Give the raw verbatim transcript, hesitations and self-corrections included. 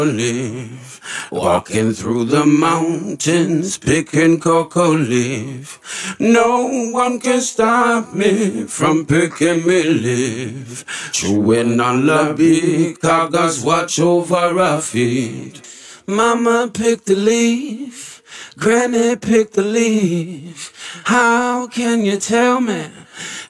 live. Walking through the mountains, picking cocoa leaf. No one can stop me from picking me leaf. Chewing on the big carcass, watch over our feet. Mama picked the leaf, Granny picked the leaf. How can you tell me